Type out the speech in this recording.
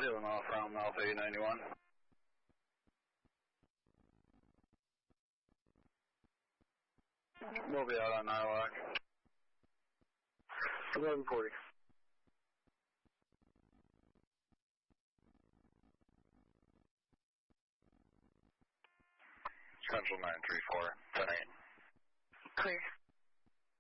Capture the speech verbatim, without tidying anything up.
Leland off from Alpha eight ninety-one. We'll be out on Nylock. eleven forty. Central nine three four, ten eight. Clear.